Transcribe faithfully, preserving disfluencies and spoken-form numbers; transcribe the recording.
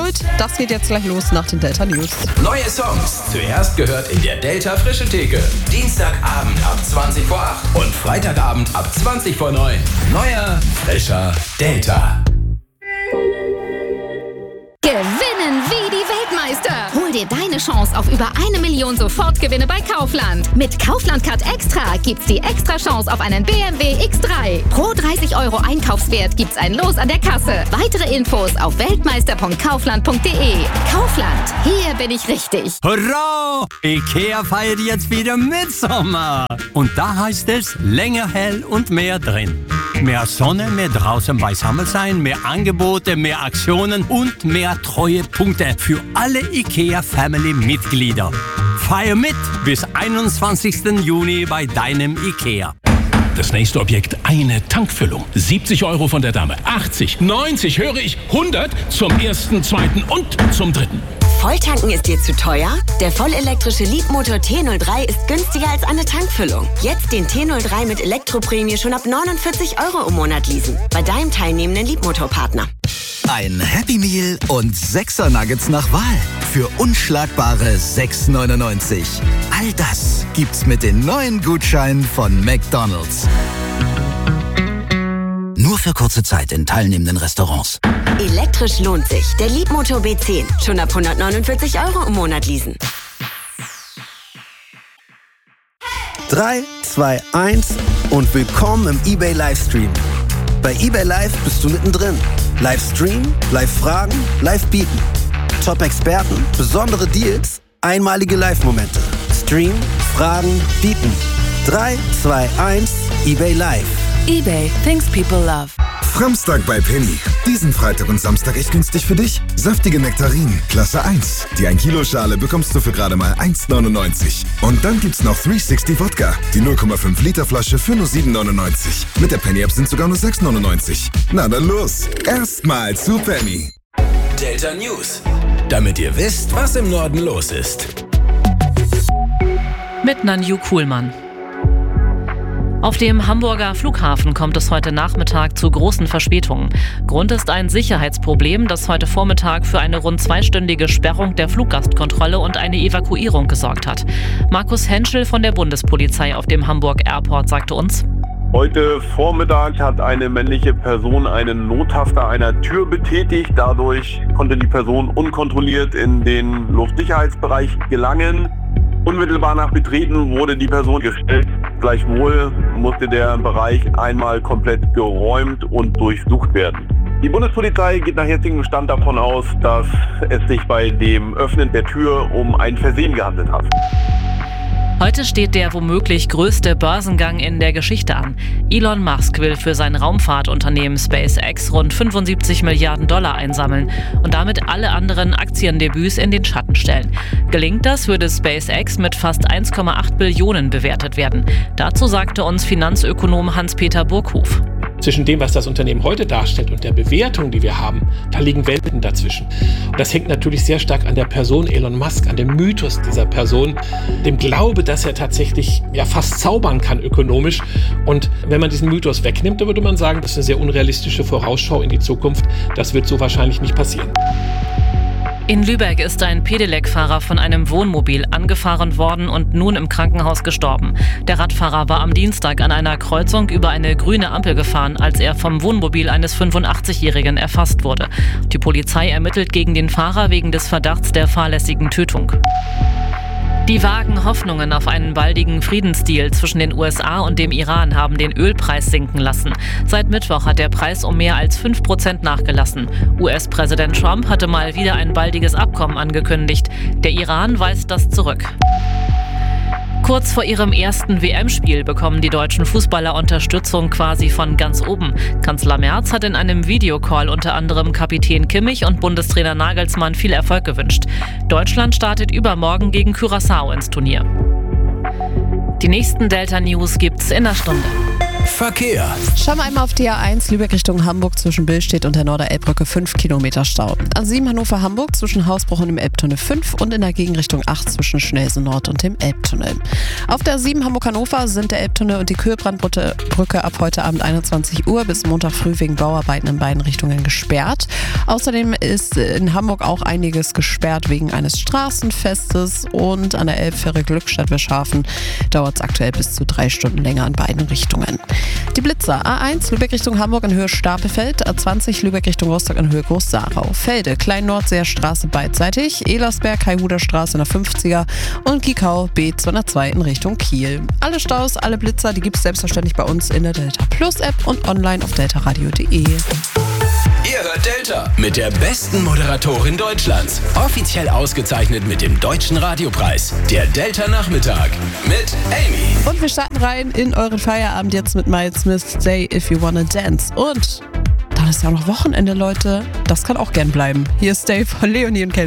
Geduld. Das geht jetzt gleich los nach den Delta News. Neue Songs. Zuerst gehört in der Delta Frische Theke. Dienstagabend ab zwanzig vor acht und Freitagabend ab zwanzig vor neun. Neuer, frischer Delta. Gewinnen wie die Weltmeister. Hol dir deine Chance auf über eine Million Sofortgewinne bei Kaufland. Mit Kaufland Card Extra gibt's die extra Chance auf einen B M W X drei. Pro dreißig Euro Einkaufswert gibt's ein Los an der Kasse. Weitere Infos auf weltmeister punkt kaufland punkt de. Kaufland, hier bin ich richtig. Hurra! IKEA feiert jetzt wieder Mitsommer. Und da heißt es länger hell und mehr drin. Mehr Sonne, mehr draußen beisammen sein, mehr Angebote, mehr Aktionen und mehr Treuepunkte für alle IKEA-Family-Mitglieder. Feier mit bis einundzwanzigsten Juni bei deinem IKEA. Das nächste Objekt, eine Tankfüllung. siebzig Euro von der Dame, achtzig, neunzig, höre ich, hundert zum ersten, zweiten und zum dritten. Volltanken ist dir zu teuer? Der vollelektrische Leapmotor T null drei ist günstiger als eine Tankfüllung. Jetzt den T null drei mit Elektroprämie schon ab neunundvierzig Euro im Monat leasen. Bei deinem teilnehmenden Leapmotor-Partner. Ein Happy Meal und sechser Nuggets nach Wahl. Für unschlagbare sechs neunundneunzig. All das gibt's mit den neuen Gutscheinen von McDonald's. Nur für kurze Zeit in teilnehmenden Restaurants. Elektrisch lohnt sich. Der Leapmotor B zehn. Schon ab hundertneunundvierzig Euro im Monat leasen. drei, zwei, eins und willkommen im eBay Livestream. Bei eBay Live bist du mittendrin. Livestream, Live-Fragen, Live-Bieten. Top-Experten, besondere Deals, einmalige Live-Momente. Stream, Fragen, Bieten. drei, zwei, eins, eBay Live. eBay, things people love. Framstag bei Penny. Diesen Freitag und Samstag echt günstig für dich. Saftige Nektarinen, Klasse eins. Die ein Kilo Schale bekommst du für gerade mal eins neunundneunzig. Und dann gibt's noch dreihundertsechzig Wodka. Die null Komma fünf Liter Flasche für nur sieben neunundneunzig. Mit der Penny-App sind sogar nur sechs neunundneunzig. Na dann los. Erstmal zu Penny. Delta News. Damit ihr wisst, was im Norden los ist. Mit Nanju Kuhlmann. Auf dem Hamburger Flughafen kommt es heute Nachmittag zu großen Verspätungen. Grund ist ein Sicherheitsproblem, das heute Vormittag für eine rund zweistündige Sperrung der Fluggastkontrolle und eine Evakuierung gesorgt hat. Markus Henschel von der Bundespolizei auf dem Hamburg Airport sagte uns: Heute Vormittag hat eine männliche Person einen Nottaster einer Tür betätigt. Dadurch konnte die Person unkontrolliert in den Luftsicherheitsbereich gelangen. Unmittelbar nach Betreten wurde die Person gestellt. Gleichwohl musste der Bereich einmal komplett geräumt und durchsucht werden. Die Bundespolizei geht nach jetzigem Stand davon aus, dass es sich bei dem Öffnen der Tür um ein Versehen gehandelt hat. Heute steht der womöglich größte Börsengang in der Geschichte an. Elon Musk will für sein Raumfahrtunternehmen SpaceX rund fünfundsiebzig Milliarden Dollar einsammeln und damit alle anderen Aktiendebüts in den Schatten stellen. Gelingt das, würde SpaceX mit fast eins Komma acht Billionen bewertet werden. Dazu sagte uns Finanzökonom Hans-Peter Burghof. Zwischen dem, was das Unternehmen heute darstellt und der Bewertung, die wir haben, da liegen Welten dazwischen. Und das hängt natürlich sehr stark an der Person Elon Musk, an dem Mythos dieser Person, dem Glaube, dass er tatsächlich ja fast zaubern kann ökonomisch. Und wenn man diesen Mythos wegnimmt, dann würde man sagen, das ist eine sehr unrealistische Vorausschau in die Zukunft. Das wird so wahrscheinlich nicht passieren. In Lübeck ist ein Pedelec-Fahrer von einem Wohnmobil angefahren worden und nun im Krankenhaus gestorben. Der Radfahrer war am Dienstag an einer Kreuzung über eine grüne Ampel gefahren, als er vom Wohnmobil eines fünfundachtzigjährigen erfasst wurde. Die Polizei ermittelt gegen den Fahrer wegen des Verdachts der fahrlässigen Tötung. Die vagen Hoffnungen auf einen baldigen Friedensdeal zwischen den U S A und dem Iran haben den Ölpreis sinken lassen. Seit Mittwoch hat der Preis um mehr als fünf Prozent nachgelassen. U S-Präsident Trump hatte mal wieder ein baldiges Abkommen angekündigt. Der Iran weist das zurück. Kurz vor ihrem ersten W M-Spiel bekommen die deutschen Fußballer Unterstützung quasi von ganz oben. Kanzler Merz hat in einem Videocall unter anderem Kapitän Kimmich und Bundestrainer Nagelsmann viel Erfolg gewünscht. Deutschland startet übermorgen gegen Curaçao ins Turnier. Die nächsten Delta News gibt's in einer Stunde. Verkehr. Schauen wir einmal auf die A eins, Lübeck Richtung Hamburg zwischen Billstedt und der Norderelbbrücke fünf Kilometer Stau. A sieben Hannover-Hamburg zwischen Hausbruch und dem Elbtunnel fünf und in der Gegenrichtung acht zwischen Schnelsen Nord und dem Elbtunnel. Auf der A sieben Hamburg-Hannover sind der Elbtunnel und die Kühlbrandbrücke ab heute Abend einundzwanzig Uhr bis Montag früh wegen Bauarbeiten in beiden Richtungen gesperrt. Außerdem ist in Hamburg auch einiges gesperrt wegen eines Straßenfestes und an der Elbfähre Glückstadt-Wischhafen dauert es aktuell bis zu drei Stunden länger in beiden Richtungen. Die Blitzer: A eins Lübeck Richtung Hamburg in Höhe Stapelfeld, A zwanzig Lübeck Richtung Rostock in Höhe Groß-Sarau, Felde, Klein-Nordseerstraße beidseitig, Elersberg, Kaihuder Straße in der fünfziger und Giekau B zweihundertzwei in Richtung Kiel. Alle Staus, alle Blitzer, die gibt es selbstverständlich bei uns in der Delta Plus App und online auf deltaradio punkt de. Ihr hört Delta mit der besten Moderatorin Deutschlands. Offiziell ausgezeichnet mit dem Deutschen Radiopreis. Der Delta Nachmittag mit Amy. Und wir starten rein in euren Feierabend jetzt mit Miles Smith, Stay If You Wanna Dance. Und dann ist ja auch noch Wochenende, Leute. Das kann auch gern bleiben. Hier ist Stay von Leonie und Kelly.